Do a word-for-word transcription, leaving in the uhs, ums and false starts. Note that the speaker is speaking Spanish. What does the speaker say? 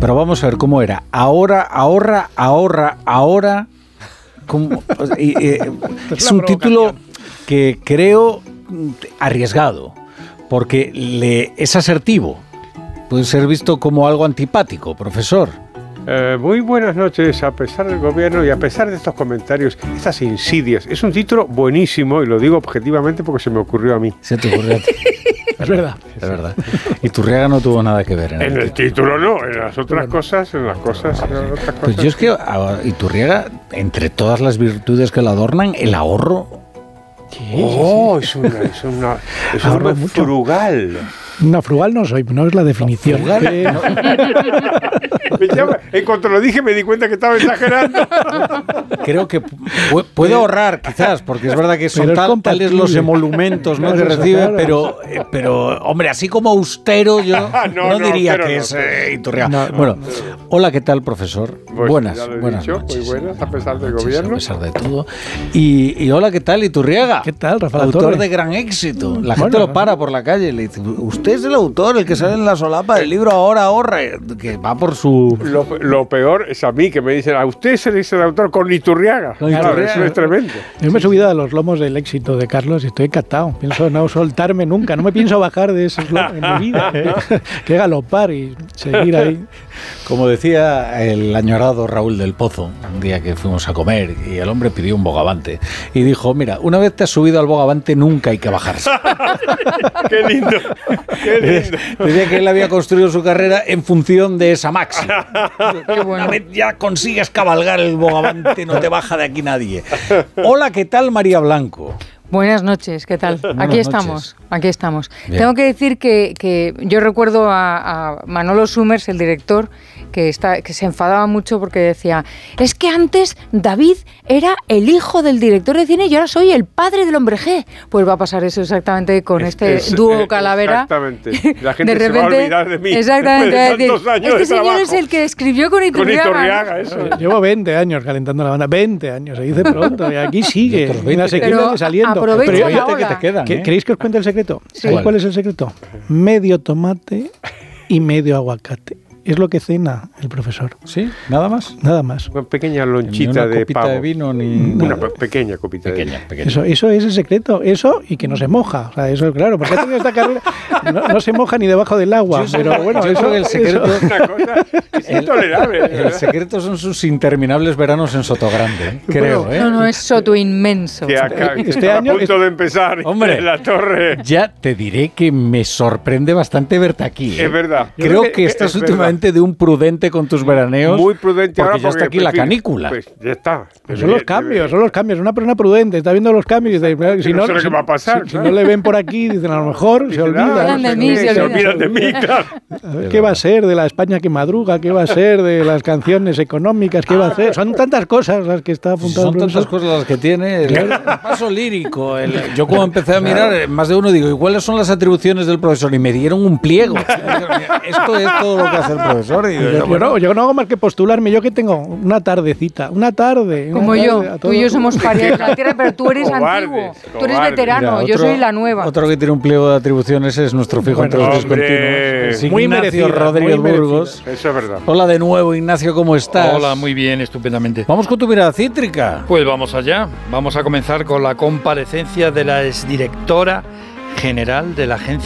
Pero vamos a ver cómo era. Ahora, ahorra, ahorra, ahora. ¿Cómo? Y, eh, es un título que creo arriesgado, porque le, es asertivo. Puede ser visto como algo antipático, profesor. Eh, muy buenas noches, a pesar del gobierno y a pesar de estos comentarios, estas insidias. Es un título buenísimo y lo digo objetivamente porque se me ocurrió a mí. Se te ocurrió a ti. Es verdad. Es verdad. Y Iturriaga no tuvo nada que ver en, En el, el título. título no, en las otras cosas, en las cosas, en las otras cosas. Pues yo es que a Iturriaga, entre todas las virtudes que la adornan, el ahorro. Sí, oh, sí, sí. es una, es una, es una frugal. No, frugal no soy, no es la definición. Frugal, eh, no. En cuanto lo dije me di cuenta que estaba exagerando. Creo que pu- puede ahorrar, quizás, porque es verdad que son tal, tales los emolumentos, ¿no?, que recibe, pero, eh, pero, hombre, así como austero, yo no, no, no diría que no, es eh, Iturriaga. No, no, bueno, no. Hola, ¿qué tal, profesor? Pues buenas, ya lo he buenas dicho, noches. Muy buenas, a pesar del noches, gobierno. A pesar de todo. Y, y hola, ¿qué tal, Iturriaga? ¿Qué tal, Rafael? Autor Torre? de gran éxito. La bueno, gente lo para por la calle y le dice, usted es el autor, el que sale en la solapa del libro Ahora Ahorra, que va por su... Lo, lo peor es a mí, que me dicen, a usted se le dice el autor con Iturriaga. Con Claro, Iturriaga. eso es tremendo. Yo me he subido a los lomos del éxito de Carlos y estoy encantado. Pienso no soltarme nunca, no me pienso bajar de esos lomos en mi vida. Que galopar y seguir ahí. Como decía el añorado Raúl del Pozo, un día que fuimos a comer y el hombre pidió un bogavante y dijo, mira, una vez te has subido al bogavante nunca hay que bajarse. Qué lindo, qué lindo. Decía que él había construido su carrera en función de esa máxima. Qué bueno. Una vez ya consigues cabalgar el bogavante, no te baja de aquí nadie. Hola, ¿qué tal, María Blanco? Buenas noches, ¿qué tal? Buenas aquí noches. estamos, aquí estamos. Bien. Tengo que decir que, que yo recuerdo a, a Manolo Summers, el director, que, está, que se enfadaba mucho porque decía, es que antes David era el hijo del director de cine y ahora soy el padre del hombre G. Pues va a pasar eso exactamente con Es, este es, dúo eh, Calavera. Exactamente. La gente de repente, se va a olvidar de mí. Exactamente. De Decir, tantos años este de señor trabajo. es el que escribió con Iturriaga. Con Iturriaga, eso. Llevo veinte años calentando la banda. veinte años, se dice pronto. Y aquí sigue. Una sequía saliendo. Aprovecha Pero la ola. Que te quedan, ¿Qué, ¿eh? ¿Queréis que os cuente el secreto? Sí. ¿Sabéis ¿Cuál? cuál es el secreto? Medio tomate y medio aguacate. Es lo que cena el profesor. ¿Sí? ¿Nada más? Nada más. Una pequeña Ni lonchita una de copita pavo. de vino ni... Una nada. pe- pequeña copita de Pequeña, vino. pequeña. Eso, eso es el secreto. Eso y que no se moja. O sea, eso es claro. Porque ha tenido esta carrera. No, no se moja ni debajo del agua. Yo sé- pero bueno, yo eso, creo que el secreto... eso- Una cosa es intolerable. El ¿verdad? secreto son sus interminables veranos en Sotogrande, ¿eh? Creo, ¿eh? No, no, es soto inmenso. Que acá, que Este está año a punto de empezar Hombre. en la torre. Ya te diré que me sorprende bastante verte aquí, ¿eh? Es verdad. Creo, creo que, que estás es últimamente de un prudente con tus veraneos. Muy prudente porque ahora ya está aquí la prefiero- canícula. Pues ya está. Pues son los cambios, son los cambios. Una persona prudente está viendo los cambios y dice, si no no, sé lo si, que va a pasar, si- si claro. no le ven por aquí, dicen a lo mejor se Dicen, olvida. ah, Olvidan no de sé mí, qué, se se olvidan. olvidan de mí, claro. A ver, ¿qué va a ser de la España que madruga? ¿Qué va a ser de las canciones económicas? ¿Qué va a hacer? Son tantas cosas las que está apuntando Son el tantas profesor. cosas las que tiene. El, el paso lírico. el- yo cuando empecé a mirar, más de uno digo, ¿y cuáles son las atribuciones del profesor? Y me dieron un pliego. Esto es todo lo que hace el profesor. Y Yo, yo, yo bueno, no, yo no hago más que postularme. Yo que tengo una tardecita, una tarde. una Como tarde, yo, a tú todo. y yo somos parientes de la tierra, pero tú eres Cobardes, antiguo, tú eres cobardes. veterano, mira, yo otro- soy la nueva. Otro que tiene un pliego de atribuciones es nuestro fijo Bueno, entre los hombre. discontinuos. Es Muy Ignacio merecida, Rodríguez muy Burgos. Eso es verdad. Hola de nuevo, Ignacio, ¿cómo estás? Hola, muy bien, estupendamente. Vamos con tu mirada cítrica. Pues vamos allá. Vamos a comenzar con la comparecencia de la exdirectora general de la Agencia